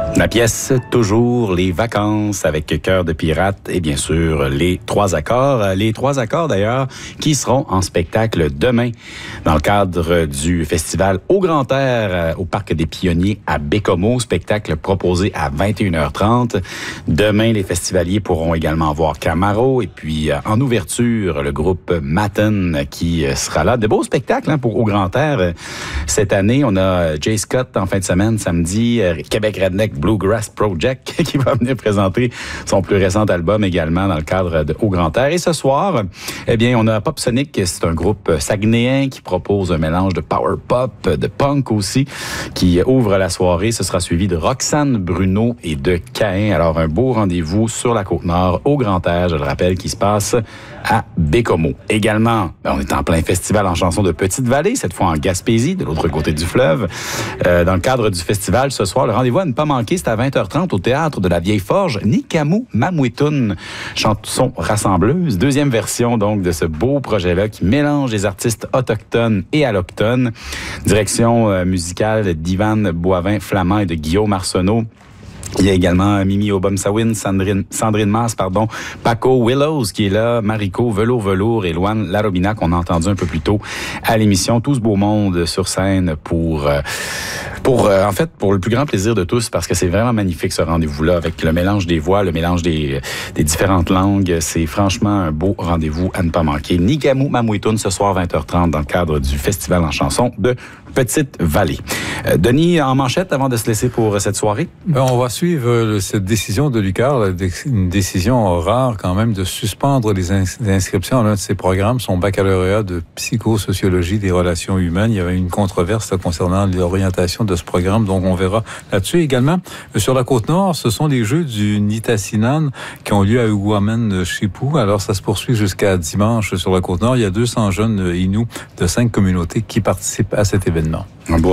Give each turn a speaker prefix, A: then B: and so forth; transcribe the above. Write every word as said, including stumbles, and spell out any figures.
A: La pièce, toujours les vacances avec Cœur de pirate et bien sûr les trois accords. Les trois accords d'ailleurs qui seront en spectacle demain dans le cadre du festival Au Grand Air au Parc des Pionniers à Bécomo. Spectacle proposé à vingt et une heures trente. Demain, les festivaliers pourront également voir Camaro et puis en ouverture, le groupe Matten qui sera là. De beaux spectacles hein, pour Au Grand Air. Cette année, on a Jay Scott en fin de semaine, samedi, Québec Redneck Bluegrass Project qui va venir présenter son plus récent album également dans le cadre de Au Grand Air. Et ce soir, eh bien, on a Pop Sonic, c'est un groupe saguenéen qui propose un mélange de power pop, de punk aussi, qui ouvre la soirée. Ce sera suivi de Roxane Bruno et de Caïn. Alors, un beau rendez-vous sur la Côte-Nord, Au Grand Air, je le rappelle, qui se passe à Bécomo. Également, ben, on est en plein festival en chansons de Petite-Vallée, cette fois en Gaspésie, de l'autre côté du fleuve. Euh, dans le cadre du festival, ce soir, le rendez-vous à ne pas manquer, c'est à vingt heures trente au Théâtre de la Vieille Forge, Nikamu Mamouetoun, chanson rassembleuse. Deuxième version, donc, de ce beau projet-là qui mélange les artistes autochtones et allochtones. Direction euh, musicale d'Ivan Boivin-Flamand et de Guillaume Arsenault. Il y a également Mimi Obomsawin, Sandrine, Sandrine Masse, pardon, Paco Willows qui est là, Mariko Velour Velour et Loane Larobina qu'on a entendu un peu plus tôt à l'émission. Tout ce beau monde sur scène pour, pour euh, en fait, pour le plus grand plaisir de tous parce que c'est vraiment magnifique ce rendez-vous-là avec le mélange des voix, le mélange des, des différentes langues. C'est franchement un beau rendez-vous à ne pas manquer. Nikamu Mamouetoun ce soir vingt heures trente dans le cadre du Festival en chansons de Petite-Vallée. Euh, Denis, en manchette avant de se laisser pour cette soirée?
B: Ben, on va suivre cette décision de l'U Q A R, une décision rare quand même de suspendre les inscriptions à l'un de ses programmes, son baccalauréat de psychosociologie des relations humaines. Il y avait une controverse concernant l'orientation de ce programme, donc on verra là-dessus. Également, sur la Côte-Nord, ce sont les Jeux du Nitassinan qui ont lieu à Uguamen-Chipou. Alors ça se poursuit jusqu'à dimanche sur la Côte-Nord. Il y a deux cents jeunes Inuits de cinq communautés qui participent à cet événement.
A: Un beau